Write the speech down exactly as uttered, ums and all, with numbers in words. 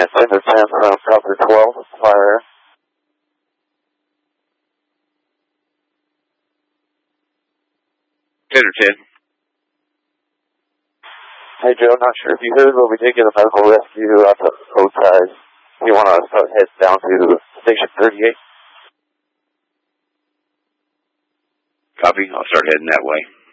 And ten to ten from Falcon twelve, fire. ten or ten. Hey Joe, not sure if you heard, but we did get a medical rescue out the roadside. We want to start heading down to Station thirty-eight. Copy. I'll start heading that way.